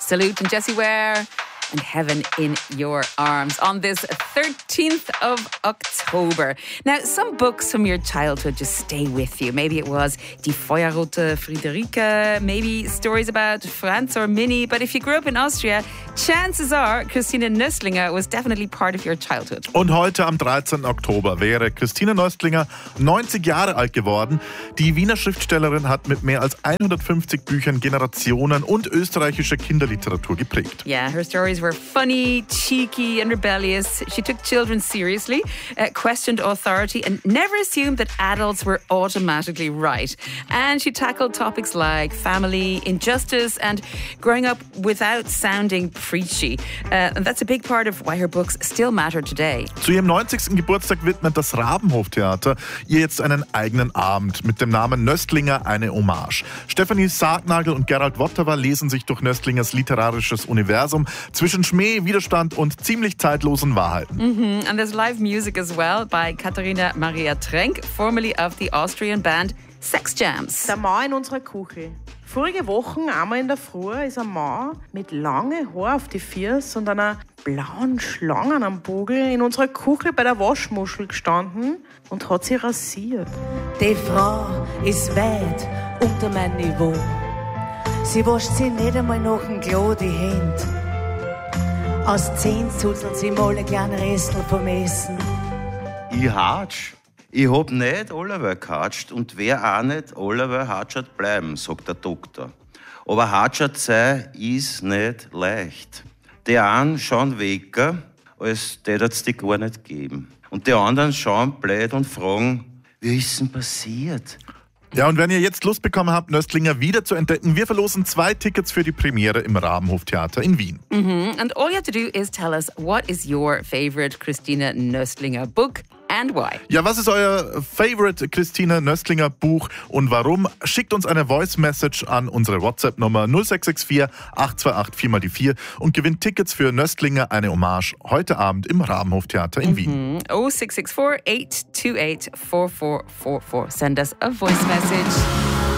Salute and Jessie Ware and Heaven in Your Arms on this 13th of October. Now, some books from your childhood just stay with you. Maybe it was Die Feuerrote Friederike, maybe stories about Franz or Minnie. But if you grew up in Austria, chances are Christine Nöstlinger was definitely part of your childhood. Und heute am 13. Oktober wäre Christine Nöstlinger 90 Jahre alt geworden. Die Wiener Schriftstellerin hat mit mehr als 150 Büchern Generationen und österreichische Kinderliteratur geprägt. Yeah, her stories were funny, cheeky and rebellious. She took children seriously, questioned authority and never assumed that adults were automatically right. And she tackled topics like family, injustice and growing up without sounding preachy. And that's a big part of why her books still matter today. Zu ihrem 90. Geburtstag widmet das Rabenhoftheater ihr jetzt einen eigenen Abend mit dem Namen Nöstlinger, eine Hommage. Stefanie Sargnagel und Gerald Wottewer lesen sich durch Nöstlingers literarisches Universum zwischen Schmäh, Widerstand und ziemlich zeitlosen Wahrheiten. And there's live music as well by Katharina Maria Trenk, formerly of the Austrian band Sex Jams. Der Mann in unserer Küche. Vorige Woche, einmal in der Früh, ist ein Mann mit langen Haaren auf die Füße und einer blauen Schlange am Bugel in unserer Küche bei der Waschmuschel gestanden und hat sie rasiert. Die Frau ist weit unter meinem Niveau. Sie wascht sich nicht einmal nach dem Klo die Hände. Aus 10 zuzelt sie mal ein kleines Restel vom Essen. Ich hatsch. Ich hab nicht allerweil gehatscht und wer auch nicht allerweil hatschert bleiben, sagt der Doktor. Aber hatschert sein ist nicht leicht. Die einen schauen wecker, als tät's die gar nicht geben. Und die anderen schauen blöd und fragen, wie ist denn passiert? Ja, und wenn ihr jetzt Lust bekommen habt, Nöstlinger wieder zu entdecken, wir verlosen 2 Tickets für die Premiere im Rabenhoftheater in Wien. And all you have to do is tell us what is your favorite Christine Nöstlinger book and why. Ja, was ist euer favorite Christine Nöstlinger Buch und warum? Schickt uns eine Voice Message an unsere WhatsApp-Nummer 0664 828 4x4 und gewinnt Tickets für Nöstlinger, eine Hommage, heute Abend im Rabenhoftheater in Wien. 0664 828 4444. Send us a voice message.